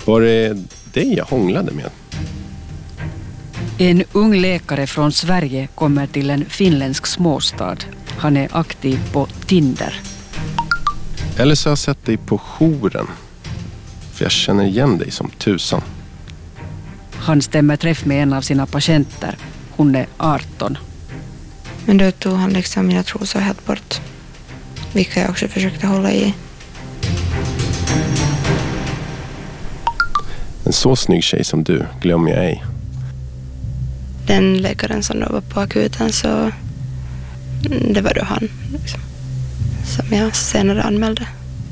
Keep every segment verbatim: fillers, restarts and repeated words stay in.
Var det det jag hånglade med? En ung läkare från Sverige kommer till en finländsk småstad. Han är aktiv på Tinder. Eller så har jag sett dig på jouren. För jag känner igen dig som tusan. Han stämmer träff med en av sina patienter. Hon är arton. Men då tog han liksom mina trosor helt bort. Vilka jag också försökte hålla i. En så snygg tjej som du glömmer jag ej. Den läkaren som då var på akuten, så det var då han liksom, som jag senare anmälde.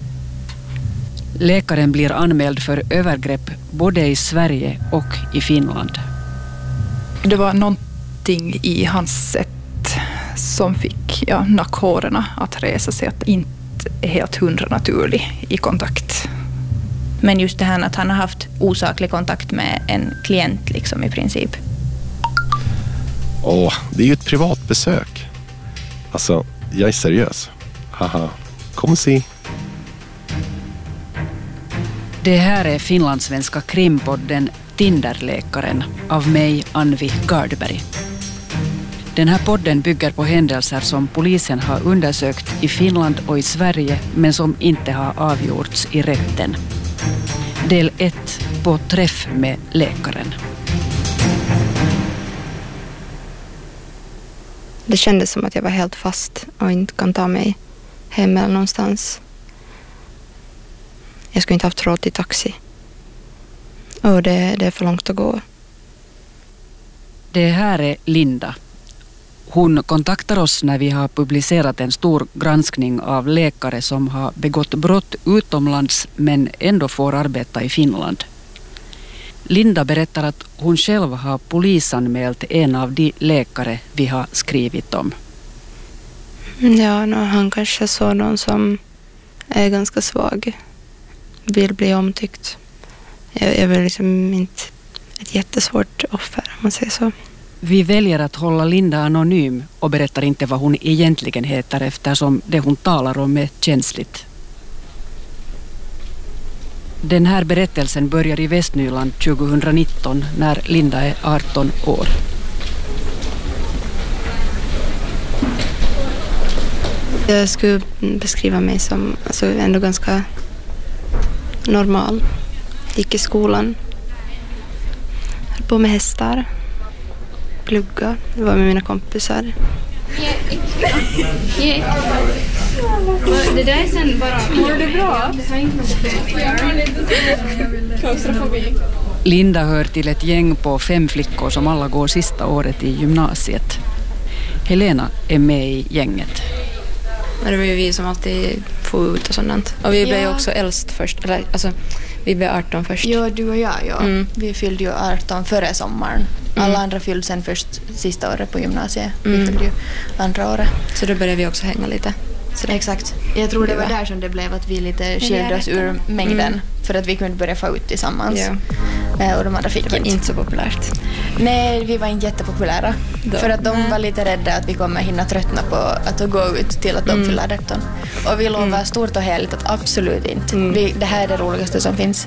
Läkaren blir anmäld för övergrepp både i Sverige och i Finland. Det var någonting i hans sätt som fick ja, nackhårarna att resa sig, att inte är helt hundra naturlig i kontakt. Men just det här att han har haft osaklig kontakt med en klient liksom i princip. Åh, det är ju ett privat besök. Alltså, jag är seriös. Haha, kom och se. Det här är finlandssvenska krimpodden Tinderläkaren av mig, Anvi Gardberg. Den här podden bygger på händelser som polisen har undersökt i Finland och i Sverige men som inte har avgjorts i rätten. Del ett på träff med läkaren. Det kändes som att jag var helt fast och inte kan ta mig hem eller någonstans. Jag skulle inte haft råd till taxi. Och det, det är för långt att gå. Det här är Linda. Hon kontaktar oss när vi har publicerat en stor granskning av läkare som har begått brott utomlands men ändå får arbeta i Finland. Linda berättar att hon själv har polisanmält en av de läkare vi har skrivit om. Ja, no, han kanske såg någon som är ganska svag. Vill bli omtyckt. Jag, jag vill liksom inte ett jättesvårt offer, om man säger så. Vi väljer att hålla Linda anonym och berättar inte vad hon egentligen heter eftersom det hon talar om är känsligt. Den här berättelsen börjar i Västnyland tjugonitton när Linda är arton år. Jag skulle beskriva mig som alltså, ändå ganska normal. Gick i skolan. Höll på med hästar. Plugga. Det var med mina kompisar. Det där är sen bara... Mår du bra? Linda hör till ett gäng på fem flickor som alla går sista året i gymnasiet. Helena är med i gänget. Men det var ju vi som alltid får ut och sånt. Och vi blev ju också äldst först. Eller, alltså, vi blev arton först. Ja, du och jag, ja. Mm. Vi fyllde ju arton före sommaren. Alla mm. andra fyllde sen först sista året på gymnasiet. Mm. Vi fyllde ju andra året. Så då började vi också hänga lite. Så det, exakt. Jag tror det var där som det blev att vi lite skilde oss ur mängden. Mm. För att vi kunde börja få ut tillsammans. Ja. Och de andra fick det var inte. inte så populärt. Nej, vi var inte jättepopulära. Då. För att de Nej. var lite rädda att vi kommer hinna tröttna på att gå ut till att de mm. fyller arton. Och vi lovar mm. stort och heligt att absolut inte. Mm. Vi, det här är det roligaste som finns.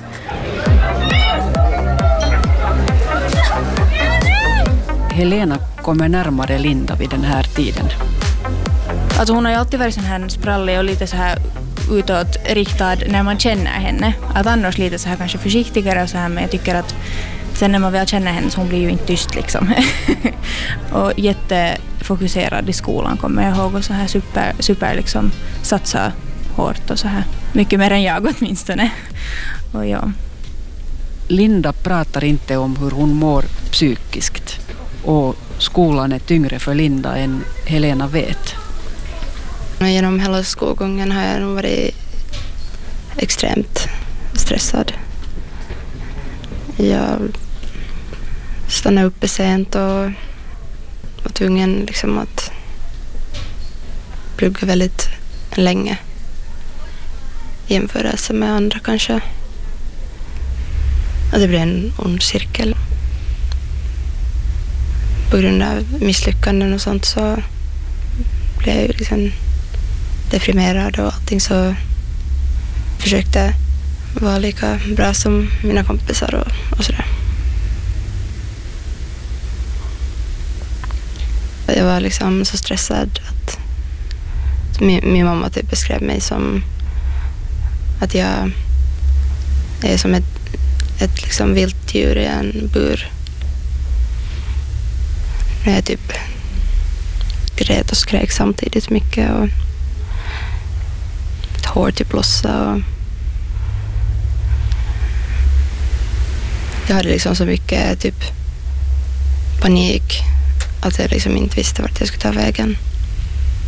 Helena kommer närmare Linda vid den här tiden. Alltså hon har ju alltid varit sån här sprallig och lite så här utåt riktad när man känner henne. Att annars lite så här kanske försiktigare och så här, men jag tycker att sen när man väl känner henne så hon blir ju inte tyst liksom. Och jättefokuserad i skolan kommer jag ihåg och så här super, super liksom satsa hårt och så här. Mycket mer än jag åtminstone. Och ja. Linda pratar inte om hur hon mår psykiskt. Och skolan är tyngre för Linda än Helena vet. Genom hela skolgången har jag nog varit extremt stressad. Jag stannade uppe sent och var tvungen liksom att plugga väldigt länge i jämförelse med andra kanske. Och det blev en ond cirkel. På grund av misslyckanden och sånt så blev jag liksom deprimerad och allting, så försökte vara lika bra som mina kompisar och, och sådär. Jag var liksom så stressad att min, min mamma typ beskrev mig som att jag är som ett, ett liksom vilt djur i en bur. Jag typ grät och skrek samtidigt mycket och ett hår typ lossa och jag hade liksom så mycket typ panik att jag liksom inte visste vart jag skulle ta vägen.